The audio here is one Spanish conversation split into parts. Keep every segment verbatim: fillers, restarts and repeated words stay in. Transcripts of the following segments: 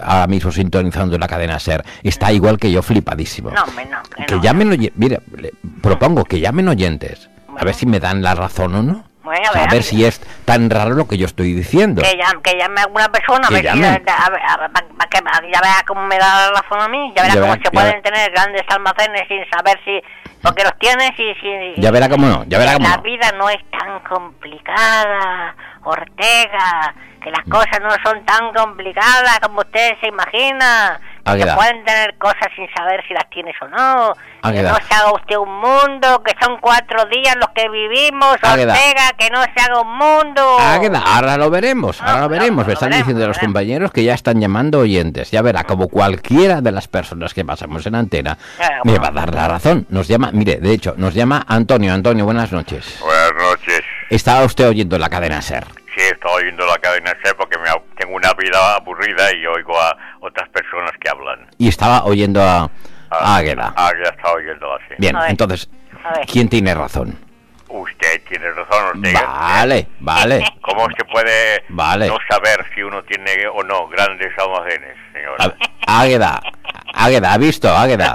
ahora mismo sintonizando la cadena SER, está igual que yo flipadísimo. No, hombre, no. Que, que no. llamen oyentes. Mira, le propongo que llamen oyentes. Bueno. A ver si me dan la razón o no. Bueno, O sea, a ver si es tan raro lo que yo estoy diciendo. Que llame, que llame a alguna persona, a Que ver si, llame. a, a, a, a, que ya verá cómo me da la razón a mí, ya verá Ya cómo verá, se ya pueden verá. tener grandes almacenes sin saber si... Porque los tienes y... si Ya verá cómo no, ya verá cómo La no. vida no es tan complicada, Ortega, que las cosas no son tan complicadas como usted se imagina. Ah, Que que da. pueden tener cosas sin saber si las tienes o no. Ah, Que que no da. se haga usted un mundo, que son cuatro días los que vivimos, Ah, que da. Ortega, que no se haga un mundo. Ah, que da, ahora lo veremos, ahora No, lo veremos. no, Me lo están veremos, diciendo lo los veremos. compañeros que ya están llamando oyentes. Ya verá, como cualquiera de las personas que pasamos en antena, Ya, me bueno. va a dar la razón. Nos llama, mire, de hecho, nos llama Antonio. Antonio, buenas noches. Buenas noches. Estaba usted oyendo la cadena SER. Sí, estoy oyendo la cadena SER porque me, ha- tengo una vida aburrida y oigo a otras personas que hablan. Y estaba oyendo a, a Águeda. Ah, ya está oyéndola, sí. Bien, A ver. entonces, A ver. ¿quién tiene razón? Usted tiene razón, Ortega. Vale, vale. ¿Cómo se puede Vale. no saber si uno tiene o no grandes almacenes, señora? A- Águeda, Águeda, ¿ha visto? Águeda.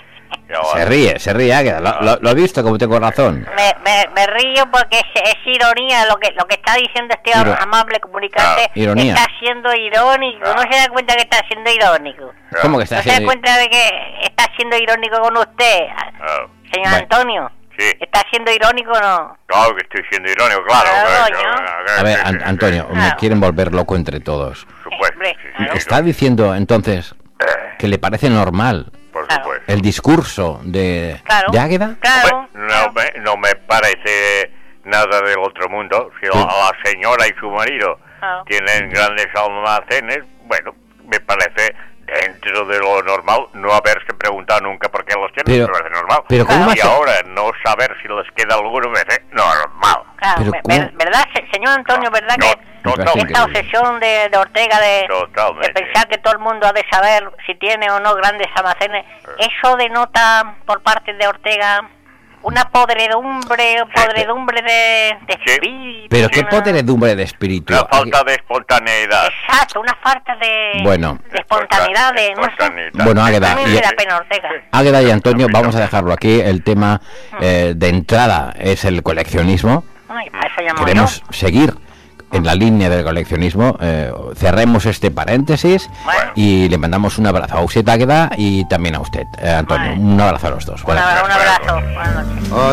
Ya Se vale. ríe, se ríe, Águeda. Lo, lo- lo ha visto, como tengo razón. Me, me, me río porque es, es ironía lo que lo que está diciendo este Iro- amable comunicante. Ah, ironía. Está siendo irónico. Ah. No se da cuenta que está siendo irónico. ¿Cómo que está No se da haciendo? cuenta de que está siendo irónico con usted, Ah, señor Bueno. Antonio. sí, ¿Está siendo irónico o no? claro que estoy siendo irónico, claro. Claro, que- coño. que- A ver, que- An- que- Antonio, me Claro. quieren volver loco entre todos. Por supuesto, Hombre, sí, sí, claro. sí, Está diciendo, entonces, que le parece normal por Claro. supuesto. el discurso de, Claro. de Águeda. Claro. Hombre, no, me, no me parece nada del otro mundo. Si Sí. la, la señora y su marido Claro. tienen grandes almacenes, bueno, me parece dentro de lo normal no haberse preguntado nunca por qué los tienen, Pero- me parece normal. pero ¿cómo y va a ser? ahora no saber si les queda alguno me parece normal. Claro, Pero me- ¿cómo? ver- ¿verdad, se- señor Antonio? ¿Verdad No, que totalmente. esta obsesión de, de Ortega de, de Totalmente. pensar que todo el mundo ha de saber si tiene o no grandes almacenes, eso denota por parte de Ortega una podredumbre, podredumbre de, de Sí. espíritu? Pero qué una- podredumbre de espíritu. La falta de espontaneidad. Exacto, una falta de, Bueno. de espontaneidad, de no sé. Espontaneidad. Bueno, Águeda, A mí y- me da pena Ortega. Águeda y Antonio, vamos a dejarlo aquí. El tema eh, de entrada es el coleccionismo. Ay, para eso llamo Queremos seguir en la línea del coleccionismo. Eh, cerremos este paréntesis Bueno. y le mandamos un abrazo a usted, Águeda, y también a usted, eh, Antonio. Bueno. Un abrazo a los dos. yo. Un Buenas abra- noches. un abrazo. Buenas noches. A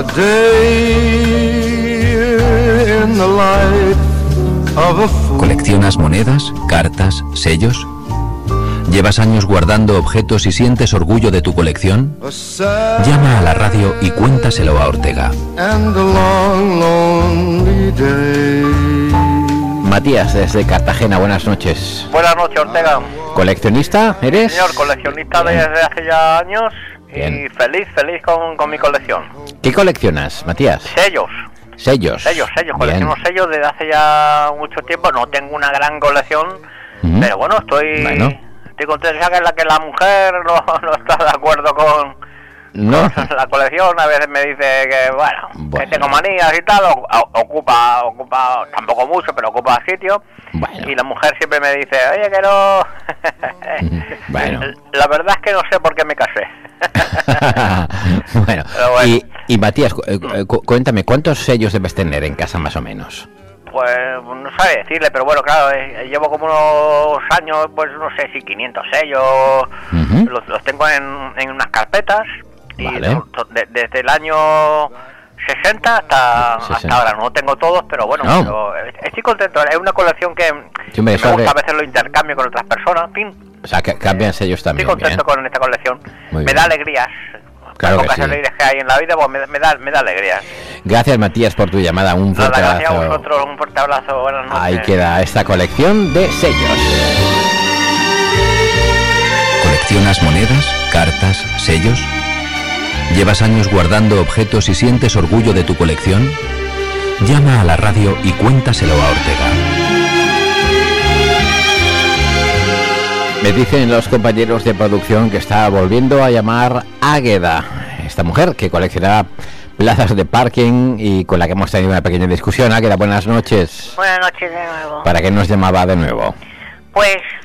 day in the life of a fool. ¿Coleccionas monedas, cartas, sellos? ¿Llevas años guardando objetos y sientes orgullo de tu colección? A sad Llama a la radio y cuéntaselo a Ortega. and a long, lonely day. Matías, desde Cartagena, buenas noches. Buenas noches, Ortega. ¿Coleccionista eres? Señor, coleccionista Bien. desde hace ya años y Bien. feliz, feliz con, con mi colección. ¿Qué coleccionas, Matías? Sellos, Sellos. sellos, sellos, Bien. colecciono sellos desde hace ya mucho tiempo. No tengo una gran colección, Ujú. pero bueno, estoy Bueno. estoy contento. Ya que la que la mujer no, no está de acuerdo con, No. con la colección, a veces me dice que, bueno, Bueno. que tengo manías y tal, o- o- ocupa, ocupa, tampoco mucho, pero ocupa sitio. Bueno. Y la mujer siempre me dice, oye, que no... Bueno. La verdad es que no sé por qué me casé. bueno, Pero bueno. Y, y Matías, cu- eh, cu- cuéntame, ¿cuántos sellos debes tener en casa más o menos? Pues no sabe decirle, pero bueno, claro, eh, llevo como unos años, pues no sé si quinientos sellos, Ujú. los, los tengo en, en unas carpetas, y Vale. to- to- de- desde el año sesenta hasta, sesenta. hasta ahora, no tengo todos, pero bueno, No. pero, eh, estoy contento, es una colección que, Sí, hombre, que eso me gusta de- a veces lo intercambio con otras personas, en fin, O sea, que cambian sellos también. estoy contento bien. con esta colección, Muy me bien. da alegrías. Claro Las que pocas sí. alegrías que hay en la vida, pues me, me da, me da alegrías. Gracias, Matías, por tu llamada. Un Nada, fuerte gracias a abrazo. vosotros, un fuerte abrazo, buenas noches. Ahí queda esta colección de sellos. ¿Coleccionas monedas, cartas, sellos? ¿Llevas años guardando objetos y sientes orgullo de tu colección? Llama a la radio y cuéntaselo a Ortega. Me dicen los compañeros de producción que está volviendo a llamar Águeda, esta mujer que colecciona plazas de parking y con la que hemos tenido una pequeña discusión. Águeda, buenas noches. Buenas noches de nuevo. ¿Para qué nos llamaba de nuevo? Pues